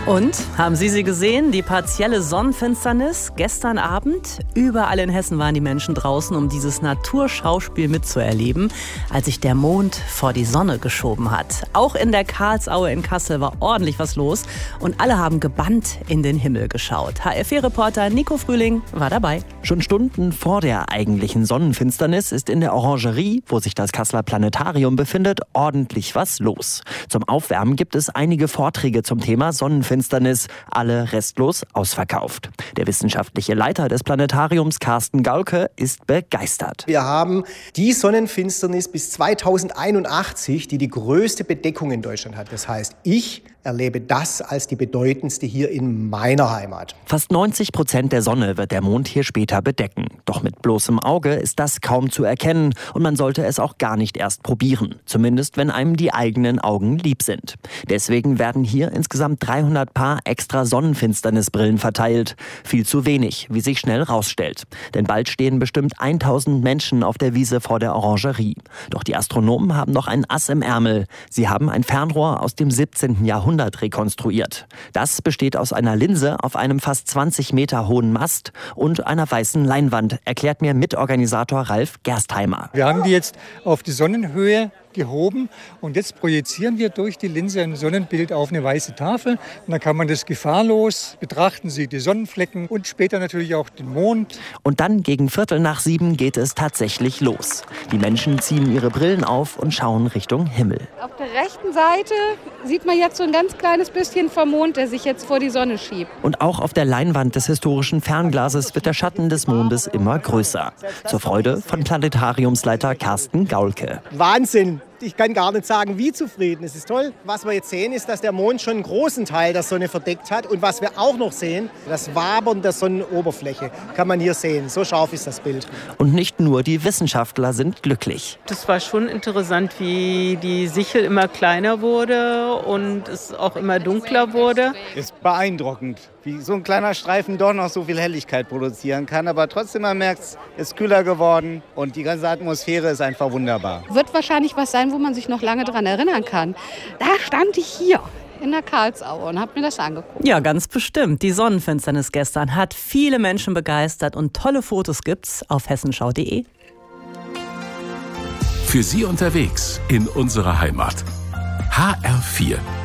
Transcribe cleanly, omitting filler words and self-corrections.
Und, haben Sie gesehen? Die partielle Sonnenfinsternis gestern Abend. Überall in Hessen waren die Menschen draußen, um dieses Naturschauspiel mitzuerleben, als sich der Mond vor die Sonne geschoben hat. Auch in der Karlsaue in Kassel war ordentlich was los und alle haben gebannt in den Himmel geschaut. HR4-Reporter Nico Frühling war dabei. Schon Stunden vor der eigentlichen Sonnenfinsternis ist in der Orangerie, wo sich das Kasseler Planetarium befindet, ordentlich was los. Zum Aufwärmen gibt es einige Vorträge zum Thema Sonnenfinsternis, alle restlos ausverkauft. Der wissenschaftliche Leiter des Planetariums, Carsten Gaulke, ist begeistert. Wir haben die Sonnenfinsternis bis 2081, die größte Bedeckung in Deutschland hat. Das heißt, ich erlebe das als die bedeutendste hier in meiner Heimat. Fast 90% der Sonne wird der Mond hier später bedecken. Doch mit bloßem Auge ist das kaum zu erkennen und man sollte es auch gar nicht erst probieren. Zumindest, wenn einem die eigenen Augen lieb sind. Deswegen werden hier insgesamt 300 Paar extra Sonnenfinsternisbrillen verteilt. Viel zu wenig, wie sich schnell rausstellt. Denn bald stehen bestimmt 1000 Menschen auf der Wiese vor der Orangerie. Doch die Astronomen haben noch ein Ass im Ärmel. Sie haben ein Fernrohr aus dem 17. Jahrhundert rekonstruiert. Das besteht aus einer Linse auf einem fast 20 Meter hohen Mast und einer weißen Leinwand, erklärt mir Mitorganisator Ralf Gerstheimer. Wir haben die jetzt auf die Sonnenhöhe gehoben und jetzt projizieren wir durch die Linse ein Sonnenbild auf eine weiße Tafel. Und dann kann man das gefahrlos betrachten, sieht die Sonnenflecken und später natürlich auch den Mond. Und dann gegen 6:15 geht es tatsächlich los. Die Menschen ziehen ihre Brillen auf und schauen Richtung Himmel. Auf der rechten Seite sieht man jetzt so ein ganz kleines bisschen vom Mond, der sich jetzt vor die Sonne schiebt. Und auch auf der Leinwand des historischen Fernglases wird der Schatten des Mondes immer größer. Zur Freude von Planetariumsleiter Carsten Gaulke. Wahnsinn! Ich kann gar nicht sagen, wie zufrieden. Es ist toll. Was wir jetzt sehen, ist, dass der Mond schon einen großen Teil der Sonne verdeckt hat. Und was wir auch noch sehen, das Wabern der Sonnenoberfläche kann man hier sehen. So scharf ist das Bild. Und nicht nur die Wissenschaftler sind glücklich. Das war schon interessant, wie die Sichel immer kleiner wurde und es auch immer dunkler wurde. Ist beeindruckend, wie so ein kleiner Streifen doch noch so viel Helligkeit produzieren kann. Aber trotzdem, man merkt, es ist kühler geworden und die ganze Atmosphäre ist einfach wunderbar. Wird wahrscheinlich was sein, wo man sich noch lange daran erinnern kann. Da stand ich hier in der Karlsaue und habe mir das angeguckt. Ja, ganz bestimmt. Die Sonnenfinsternis gestern hat viele Menschen begeistert und tolle Fotos gibt's auf hessenschau.de. Für Sie unterwegs in unserer Heimat. HR4